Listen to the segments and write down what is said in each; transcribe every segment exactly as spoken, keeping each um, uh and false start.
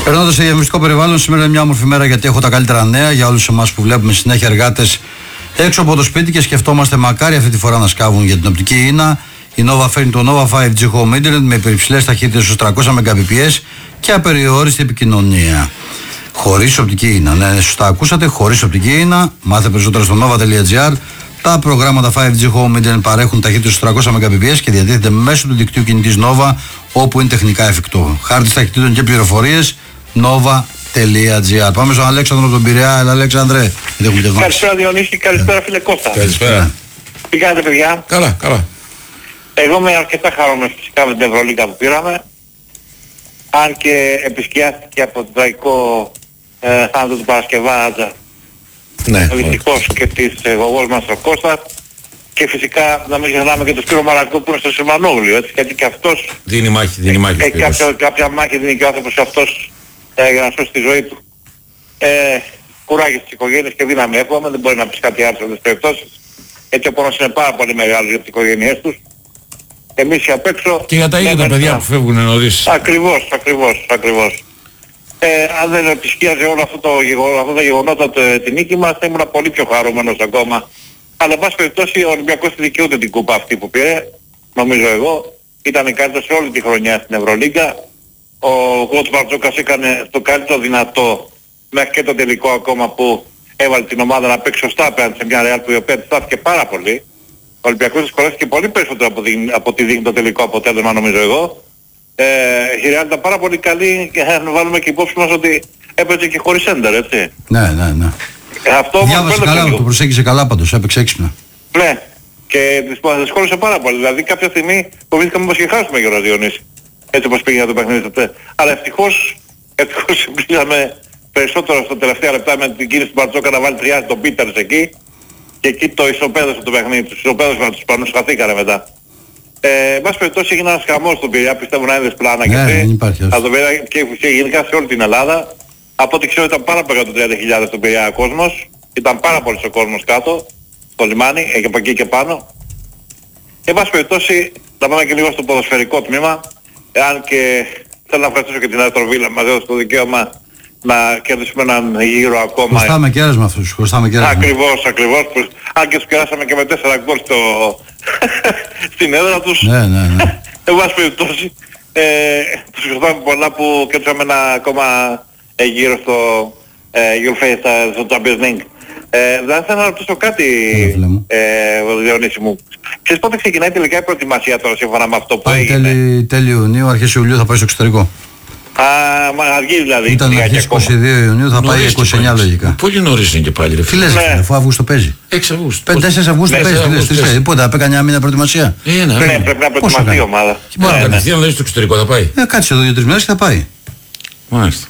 Περνώντας σε διαφημιστικό περιβάλλον, σήμερα είναι μια όμορφη μέρα γιατί έχω τα καλύτερα νέα για όλους εμάς που βλέπουμε συνέχεια εργάτες έξω από το σπίτι και σκεφτόμαστε μακάρι αυτή τη φορά να σκάβουν για την οπτική ίνα. Η Nova φέρνει το Nova φάιβ τζι Home Internet με υπερυψηλές ταχύτητες στους τριακόσια Mbps και απεριόριστη επικοινωνία. Χωρίς οπτική ίνα. Ναι, σωστά ακούσατε, χωρίς οπτική ίνα. Μάθε περισσότερα στο nova τελεία gr. Τα προγράμματα φάιβ τζι Home Internet παρέχουν ταχύτητες στους τριακόσια Mbps και διατίθεται μέσω του δικτύου κινητής Nova όπου είναι τεχνικά εφικτό. Χάρτης ταχυτήτων και πληροφορίες nova τελεία gr. Πάμε στον Αλέξανδρο τον Πειραιά. Έλα, Αλέξανδρε. Καλησπέρα Διονύση, καλησπέρα φίλε Κώστα. Καλησπέρα. Τι κάνετε παιδιά? Καλά, καλά. Εγώ είμαι αρκετά χαρούμενος φυσικά με την Ευρωλίγκα που πήραμε. Αν και επισκιάστηκε από το τραγικό ε, θάνατο του Παρασκευάτζα. Ναι. Δυστυχώς και της εγωγός μας ο Κώστας. Και φυσικά να μην ξεχνάμε και τον Σπύρο Μαρακό που είναι στο Σιμανόγλιο, έτσι, γιατί και αυτός δίνει μάχη, δίνει μάχη. Ε, κάποια, κάποια μάχη δίνει και ο άνθρωπος αυτός ε, για να σώσει τη ζωή του. Ε, κουράγιο στις οικογένειες και δύναμη εύχομαι, δεν μπορεί να πεις κάτι άλλο σε αυτές τις περιπτώσεις. Έτσι ο πόνος είναι πάρα πολύ μεγάλος για τις οικογένειές τους. Εμείς οι απ' έξω... Και για τα ίδια τα παιδιά που φεύγουν νωρίς. Ακριβώς, ακριβώς, ακριβώς. Ε, αν δεν επισκίαζε όλο αυτό το γεγονό, αυτά τα γεγονότα τη νίκη μας, θα ήμουν πολύ πιο χαρούμενος ακόμα. Αλλά εν πάση περιπτώσει ο Ολυμπιακός τη δικαιούται την κούπα αυτή που πήρε, νομίζω εγώ. Ήταν καλύτερος σε όλη τη χρονιά στην Ευρωλίγκα. Ο Κότς Μπαρτζόκας έκανε το καλύτερο δυνατό μέχρι και το τελικό ακόμα που έβαλε την ομάδα να παίξει σωστά απέναντι σε μια Real που η οποία της στάθηκε πάρα πολύ. Ο Ολυμπιακός δυσκολεύτηκε πολύ περισσότερο από, την, από τη δείχνει το τελικό αποτέλεσμα νομίζω εγώ. Ε, η Real ήταν πάρα πολύ καλή και να βάλουμε και υπόψη μας ότι έπαιζε και χωρίς έντερ, έτσι. Ναι, ναι, ναι. Αυτό διάβασε καλά, το προσέγγισε καλά πάντως, έπαιξε έξυπνα. Ναι, και δυσκόλεσε πάρα πολύ. Δηλαδή κάποια στιγμή φοβήθηκαμε πως και χάσουμε για Διονύση. Έτσι όπως πήγε το παιχνίδι τότε. Αλλά ευτυχώς, ευτυχώς συμπλήσαμε περισσότερο στα τελευταία λεπτά με την κίνηση του Μπαρτζόκα να βάλει τριάδι τον Πίτερς εκεί. Και εκεί το ισοπαίδωσε το παιχνίδι, τους ισοπαίδωσε με τους Ισπανούς, χαθήκανε μετά. Ε, εν πάση περιπτώσει έγινε ένας χαμός στον Πειραιά, πιστεύω να είδες πλάνα ναι, γιατί. Θα το Πειραιά και γενικά σε όλη την Ελλάδα. Από ό,τι ξέρω ήταν πάρα από εκατόν τριάντα χιλιάδες στον Πειραιά κόσμος. Ήταν πάρα πολύ ο κόσμος κάτω, στο λιμάνι, και από εκεί και πάνω. Εν πάση περιπτώσει, θα πάμε και λίγο στο ποδοσφαιρικό τμήμα. Εάν και θέλω να ευχαριστήσω και την Αστροβίλα μας έδωσε το δικαίωμα να κερδίσουμε έναν γύρο ακόμα. Χρωστάμε κέρασμα αυτούς, χρωστάμε κέρασμα. Ακριβώς, ακριβώς. Αν και τους κεράσαμε και με τέσσερα γκολ στο... στην έδρα τους. Ναι, ναι, ναι. Εν πάση περιπτώσει, ε, τους χρωστάμε πολλά που κερδίσαμε ένα ακόμα ε, γύρο στο ε, Euroface, στο Champions League. Ε, δεν θέλω να ρωτήσω κάτι, ε, Διονύση μου. Ξέρεις πότε ξεκινάει τελικά η προετοιμασία τώρα σύμφωνα με αυτό που πάει έγινε? Τέλη, τέλη Ιουνίου, αρχές Ιουλίου θα πάει στο εξωτερικό. Α, μα αργεί δηλαδή. Ήταν αρχές είκοσι δύο Ιουνίου, θα πάει είκοσι εννιά λογικά. Πολύ νωρίς είναι και πάλι ρε φίλε. Τι λες, αφού Αυγούστο παίζει. έξι Αυγούστου. πέντε τέσσερα Αυγούστου παίζει. Πότε, θα έκανε μια μήνα προετοιμασία. Ναι, πρέπει να προετοιμαστεί η ομάδα. Μπορεί κατευθείαν δηλαδή στο εξωτερικό θα πάει. Ε, κάτσε εδώ δύο τρεις μέρες και θα πάει. Μάλιστα.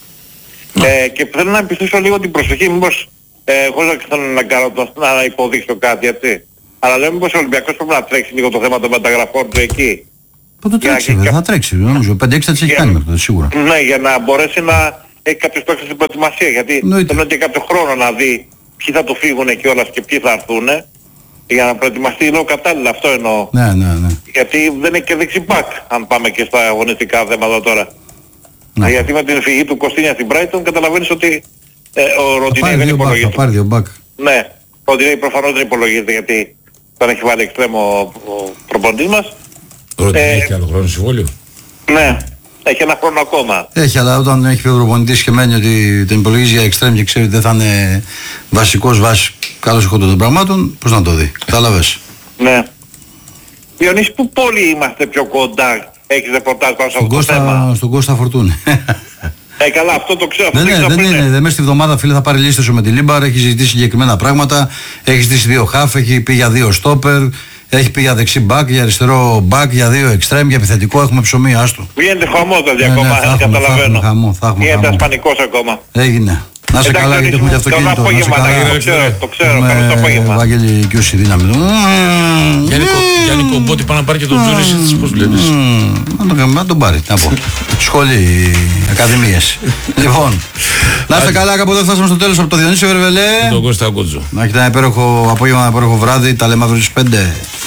Ε, και θέλω να επιστήσω λίγο την προσοχή, μήπως, ε, χωρίς να θέλω να, κάνω, να υποδείξω κάτι, έτσι. Αλλά λέω μήπως ο Ολυμπιακός πρέπει να τρέξει λίγο το θέμα των μεταγραφών του εκεί. Θα το τρέξει, βέβαια, θα τρέξει, νομίζω. πέντε έξι θα τις έχει κάνει μέχρι τότε, σίγουρα. Ναι, για να μπορέσει να έχει κάποιος παίκτες στην προετοιμασία, γιατί θέλω και κάποιο χρόνο να δει ποιοι θα του φύγουν κιόλας και ποιοι θα έρθουν, για να προετοιμαστεί λίγο κατάλληλα, αυτό εννοώ. Ναι, ναι, ναι. Γιατί δεν είναι και δεξιμπάκ, αν πάμε και στα αγωνιστικά θέματα τώρα. Ναι. Γιατί με την φυγή του Κωστίνια στην Brighton καταλαβαίνεις ότι ε, ο Ροντινέι δεν υπολογίζεται. Θα πάρει δύο μπακ. Ναι, ο Ροντινέι προφανώς δεν υπολογίζεται γιατί τον έχει βάλει εξτρέμο ο προπονητής μας. Ο Ροντινέι έχει άλλο χρόνο συμβόλαιο. Ναι, έχει ένα χρόνο ακόμα. Έχει, αλλά όταν έχει πει ο προπονητής και μένει ότι τον υπολογίζει για εξτρέμ και ξέρει ότι δεν θα είναι βασικός βάσης καλός εχόντων των πραγμάτων, πώς να το δει. Κατάλαβες. Ναι. Διονύση, που πολύ είμαστε πιο κοντά. Έχεις ρεπορτάζ πάνω σε αυτό το θέμα. Στον Κώστα Φορτούνη. Ε, καλά, αυτό το ξέρω. Δεν είναι, δεν είναι. Δεν μέσα στη βδομάδα, φίλε, θα πάρει λίστα σου με τη Λίμπαρ, έχει ζητήσει συγκεκριμένα πράγματα. Έχει ζητήσει δύο χαφ, έχει πει για δύο στόπερ, έχει πει για δεξί μπακ, για αριστερό μπακ, για δύο εξτρέμ, για επιθετικό. Έχουμε ψωμί, άστο. Βγαίνετε χαμό δηλαδή ναι, ακόμα, ναι, δεν καταλαβαίνω. Χαμό, θα έχουμε Γίνεται ασπανικός ακόμα. Έγινε. Να σε καλά, γιατί έχουμε και αυτοκίνητο. Καλό απόγευμα, το ξέρω, το ξέρω, καλό απόγευμα. Βάγγελη και όσοι δύναμη του. Γιάννη Κομπότη πάει να πάρει και τον Τζούρις, πώς βλέπεις. Να τον πάρει, να πω. Σχολή, ακαδημίες. Λοιπόν, να είστε καλά, κάπου εδώ φτάσαμε στο τέλος από το Διονύσιο Βερβελέ. Τον Κώστα Κότζο. Να έχετε ένα υπέροχο απόγευμα, ένα υπέροχο βράδυ, τα λέμε αύριο στις πέντε.